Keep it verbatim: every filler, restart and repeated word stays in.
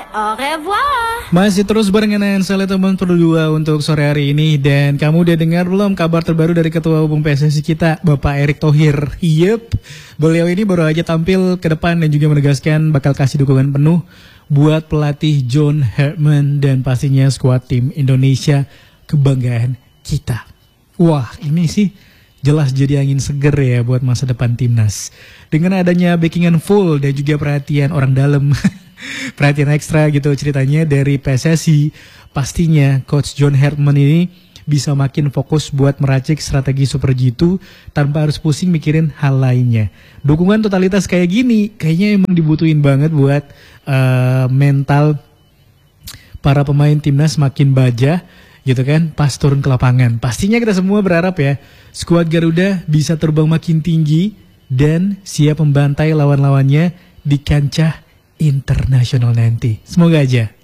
Au revoir. Masih terus barengan saya teman berdua untuk sore hari ini. Dan kamu udah dengar belum kabar terbaru dari Ketua Umum P S S I kita, Bapak Erick Thohir? Yep, beliau ini baru aja tampil ke depan dan juga menegaskan bakal kasih dukungan penuh buat pelatih John Herdman dan pastinya skuad tim Indonesia kebanggaan kita. Wah, ini sih jelas jadi angin seger ya buat masa depan timnas. Dengan adanya backingan full dan juga perhatian orang dalam, perhatian ekstra gitu ceritanya dari P S S I, pastinya Coach John Herdman ini bisa makin fokus buat meracik strategi Super G dua tanpa harus pusing mikirin hal lainnya. Dukungan totalitas kayak gini kayaknya emang dibutuhin banget buat uh, mental para pemain timnas makin baja gitu kan pas turun ke lapangan. Pastinya kita semua berharap ya skuad Garuda bisa terbang makin tinggi dan siap membantai lawan-lawannya di kancah internasional nanti. Semoga aja.